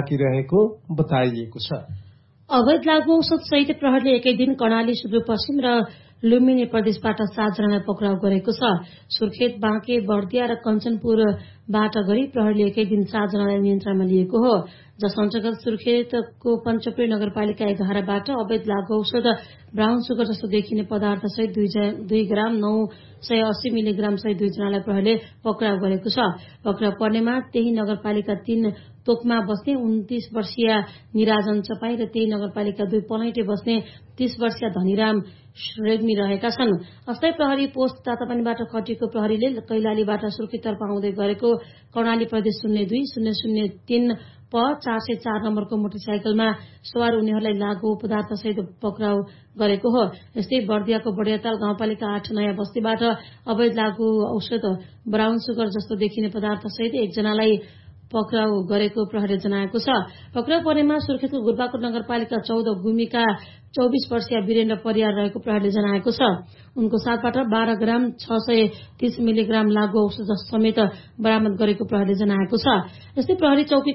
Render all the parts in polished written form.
बाँकी रहेको बताइएको छ। अवैध लागू औषध सहित प्रहरीले एकै दिन कर्णाली सुदूरपश्चिम र लुम्बिनी प्रदेशबाट 7 जनालाई पक्राउ गरेको छ। सुर्खेत, बाँके, बर्दिया र कञ्चनपुरबाट गरी प्रहरीले एकै दिन 7 जनालाई नियन्त्रणमा लिएको हो, जस अन्तर्गत सुर्खेतको पञ्चपुरी नगरपालिका 11बाट अवैध लागू औषध ब्राउन सुगर जस्तो देखिने पदार्थ सहित 2 ग्राम 980 मिलिग्राम सहित 2 जनालाई प्रहरीले पक्राउ गरेको छ। पक्राउ पर्नेमा त्यही नगरपालिका 3 तोकमा बस्ने 29 वर्षीय निराजन चपाई र त्यही नगरपालिका 2 पलैटे बस्ने 30 वर्षीय धनीराम रेग्मी रहेका छन्। अस्थायी प्रहरी पोस्ट तातापानीबाट खटिएको प्रहरीले कैलालीबाट सुर्खेततर्फ आउँदै गरेको कर्णाली प्रदेश 02-003 प 404 नम्बरको मोटरसाइकलमा सवार उनीहरूलाई लागू पदार्थ सहित पक्राउ गरेको हो। यस्तै बर्दियाको बडियाताल गाउँपालिका 8 नयाँ बस्तीबाट अवैध लागू औषध ब्राउन सुगर जस्तो देखिने पदार्थ सहित 1 जनालाई पक्राउ गरेको प्रहरीले जनाएको छ। पक्राउ पर्नेमा सुर्खेतको गुरबाकोट नगरपालिका 14 गुमीका 24 वर्षीय वीरेन्द्र परियार रहेको प्रहरीले जनाएको छ। उनको साथबाट 12 ग्राम 630 मिलिग्राम लागू औषध समेत बरामद गरेको प्रहरीले जनाएको छ। यस्तै प्रहरी चौकी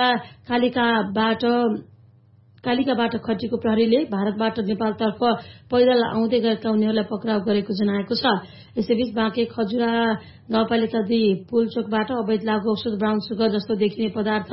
कालिकाबाट खटिएको प्रहरीले भारतबाट नेपालतर्फ पैदल आउँदै गरेका उनीहरूलाई पक्राउ गरेको जनाएको छ। यसैबीच बाँके खजुरा गाउँपालिका 2 पुलचोकबाट अवैध लागू औषध ब्राउन सुगर जस्तो देखिने पदार्थ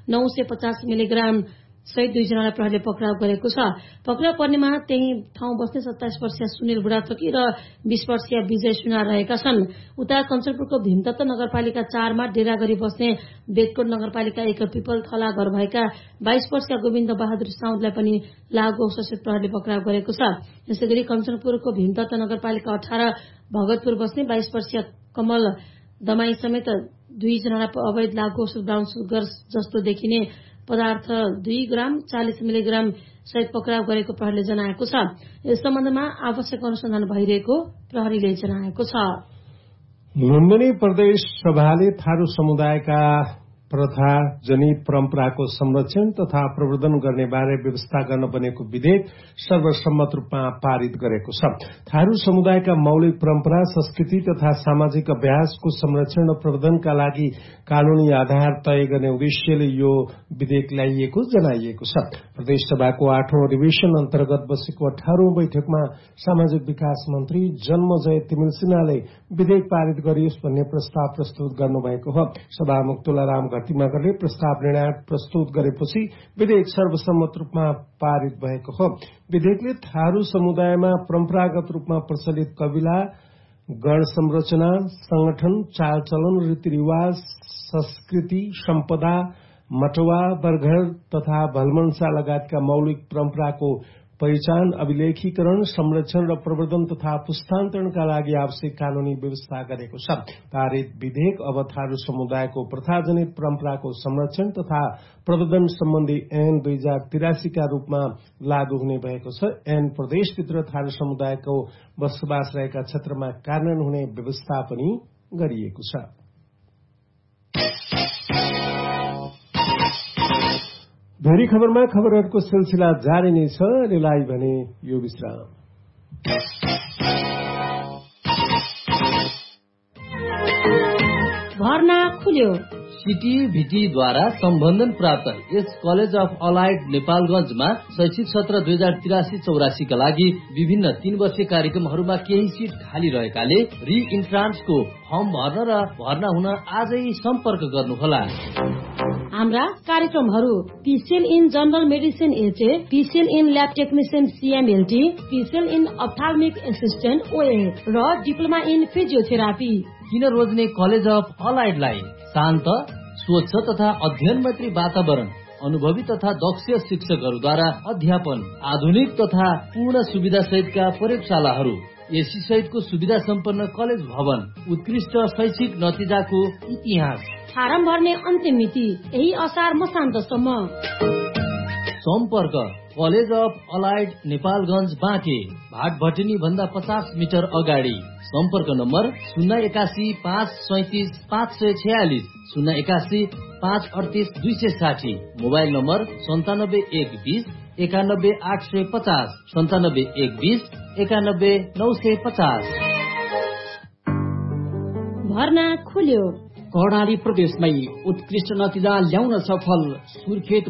950 मिलिग्राम सहित 2 जनालाई प्रहरीले पक्राउ गरेको छ। पक्राउ पर्नेमा त्यही ठाउँ बस्ने 27 वर्षीय सुनिल बुढाथोकी र 20 वर्षीय विजय सुनार रहेका छन्। उता कञ्चनपुरको भीमतत्व नगरपालिका 4 मा डेरा गरी बस्ने बेदकोट नगरपालिका 1 पिपल थला घर भएका 22 वर्षीय गोविन्द बहादुर साउदलाई पनि लागू औषध प्रहरीले पक्राउ गरेको छ। यसैगरी कञ्चनपुरको भीमतत्व नगरपालिका 18 भगतपुर बस्ने 22 वर्षीय कमल दमाई समेत 2 जनालाई अवैध लागू औषध ब्राउन सुगर जस्तो देखिने पदार्थ 2 ग्राम 40 मिलिग्राम सहित पक्राउ गरेको प्रहरीले जनाएको छ। यस सम्बन्धमा आवश्यक अनुसन्धान भइरहेको प्रहरीले जनाएको छ। लुम्बिनी प्रदेश सभाले थारू समुदायका प्रथा जनित परम्पराको संरक्षण तथा प्रवर्धन गर्ने बारे व्यवस्था गर्न बनेको विधेयक सर्वसम्मत रूपमा पारित गरेको छ। थारू समुदायका मौलिक परम्परा, संस्कृति तथा सामाजिक अभ्यासको संरक्षण र प्रवर्धनका लागि कानूनी आधार तय गर्ने उद्देश्यले यो विधेयक ल्याइएको जनाइएको छ। प्रदेश सभाको 8औं अधिवेशन अन्तर्गत बसेको 18औं बैठकमा सामाजिक विकास मन्त्री जन्मजय तिमिल सिन्हाले विधेयक पारित गरियोस् भन्ने प्रस्ताव प्रस्तुत गर्नुभएको हो। सभामुख तुलाराम घट्टीमागरले प्रस्ताव निर्णय प्रस्तुत गरेपछि विधेयक सर्वसम्मत रूपमा पारित भएको हो। विधेयकले थारू समुदायमा परम्परागत रूपमा प्रचलित कबिला, गण संरचना, संगठन, चालचलन, रीतिरिवाज, संस्कृति, सम्पदा, मटवा, बरघर तथा भलमनसा लगायतका मौलिक परम्पराको पहिचान, अभिलेखीकरण, संरक्षण र प्रवर्धन तथा पुस्तान्तरणका लागि आवश्यक कानूनी व्यवस्था गरेको छ। पारित विधेयक अब थारू समुदायको प्रथाजनित परम्पराको संरक्षण तथा प्रवर्धन सम्बन्धी ऐन 2083 का रूपमा लागू हुने भएको छ। ऐन प्रदेशभित्र थारू समुदायको बसोबास रहेका क्षेत्रमा कार्यान्वयन हुने व्यवस्था पनि गरिएको छ। भेरी खबरमा खबरहरूको सिलसिला जारी नै छ। अहिलेलाई भने यो विश्राम। भर्ना खुल्यो। सीटीभीटीद्वारा सम्बन्धन प्राप्त यस कलेज अफ अलाइड नेपालगंजमा शैक्षिक सत्र 2083-84 का लागि विभिन्न 3 वर्षीय कार्यक्रमहरूमा केही सीट खाली रहेकाले रि इन्ट्रान्सको फर्म भर्न र भर्ना हुन आजै सम्पर्क गर्नुहोला। हाम्रा कार्यक्रमहरू PCL in general medicine HA, PCL in lab technician सीएमएलटी, PCL in अप्थाल्मिक assistant ओए र डिप्लोमा इन फिजियोथेरापी। किन रोज्ने कलेज अफ अलाइडलाई शान्त, स्वच्छ तथा अध्ययन मैत्री वातावरण, अनुभवी तथा दक्ष शिक्षकहरूद्वारा अध्यापन, आधुनिक तथा पूर्ण सुविधा सहितका प्रयोगशालाहरू, एसी सहितको सुविधा सम्पन्न कलेज भवन, उत्कृष्ट शैक्षिक नतिजाको इतिहास। फारम भर्ने अन्तिम मिति यही असार मसान्तसम्म। सम्पर्क college of allied Nepalganj Banke, भाटभटिनी भन्दा 50 मिटर अगाडि। सम्पर्क नम्बर 081 537 546, 081 538 260। Mobile number 97 120 91 850, 97 120 91 950। भर्ना खुल्यो। कर्णाली प्रदेशमै उत्कृष्ट नतिजा ल्याउन सफल सुर्खेत